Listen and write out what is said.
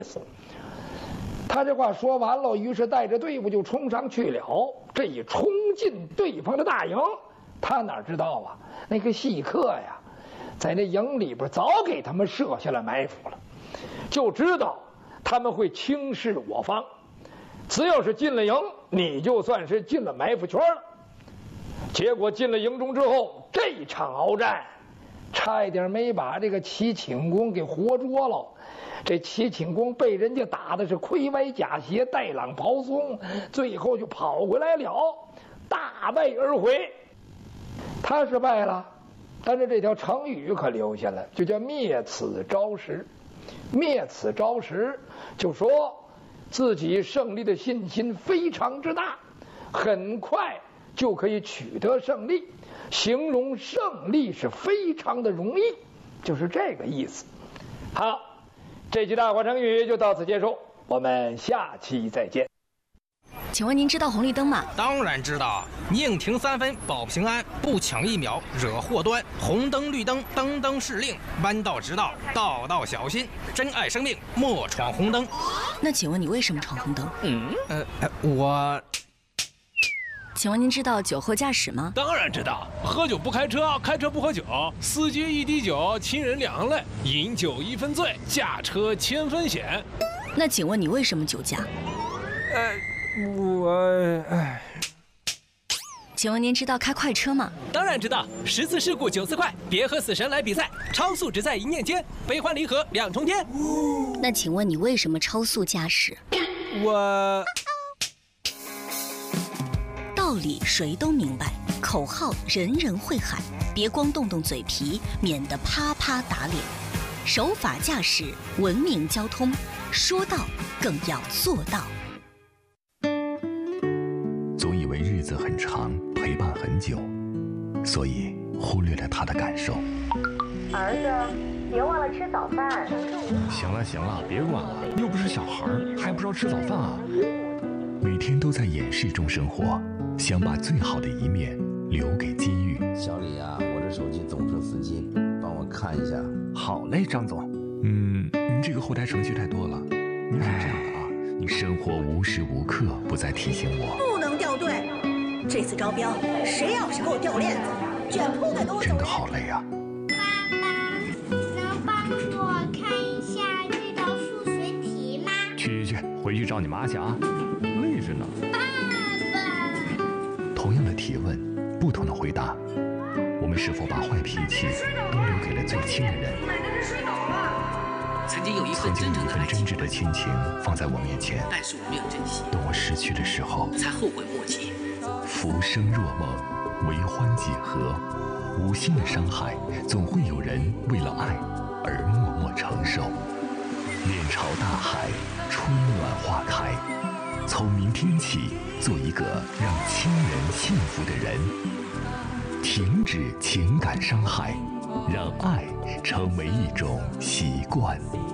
他这话说完了，于是带着队伍就冲上去了。这一冲进对方的大营，他哪知道啊，那个细客呀，在那营里边早给他们设下了埋伏了，就知道他们会轻视我方。只要是进了营，你就算是进了埋伏圈了。结果进了营中之后，这场鏖战，差一点没把这个齐顷公给活捉了。这齐顷公被人家打的是盔歪甲斜，带狼刨松，最后就跑回来了，大败而回。他是败了，但是这条成语可留下了，就叫灭此招食。灭此招食，就说自己胜利的信心非常之大，很快就可以取得胜利，形容胜利是非常的容易，就是这个意思。好，这集大话成语就到此结束，我们下期再见。 请问您知道红绿灯吗？ 当然知道，宁停3分保平安，不抢1秒惹祸端。红灯绿灯，灯灯是令，弯道直道，道道小心。珍爱生命，莫闯红灯。 那请问你为什么闯红灯？ 我。 请问您知道酒后驾驶吗？ 当然知道，喝酒不开车，开车不喝酒，司机1滴酒，亲人2行泪，饮酒1分醉，驾车1000分险。 那请问你为什么酒驾？请问您知道开快车吗？ 当然知道，10次事故9次快，别和死神来比赛，超速只在一念间，悲欢离合2重天。 那请问你为什么超速驾驶？道理谁都明白，口号人人会喊，别光动动嘴皮，免得啪啪打脸。守法驾驶，文明交通，说到更要做到。 总以为日子很长，陪伴很久，所以忽略了他的感受。 儿子，别忘了吃早饭。 行了，别管了，又不是小孩，还不知道吃早饭啊？每天都在掩饰中生活，想把最好的一面留给机遇。 小李啊，我这手机总出司机，帮我看一下。 好嘞，张总。您这个后台程序太多了。你怎么这样的啊？你生活无时无刻不在提醒我， 不能掉队。这次招标，谁要是给我掉链子，卷铺盖都真的好累啊。 爸爸，能帮助我看一下这道数学题吗？ 去，回去找你妈去啊，累着呢。 爸爸， 同样的提问，不同的回答，我们是否把坏脾气都留给了最亲的人？ 曾经有一份真挚的亲情放在我面前， 但是我没有珍惜。 等我失去的时候， 才后悔莫及。 浮生若梦，为欢几何？无心的伤害，总会有人为了爱而默默承受。面朝大海，春暖花开。从明天起，做一个让亲人幸福的人。停止情感伤害，让爱成为一种习惯。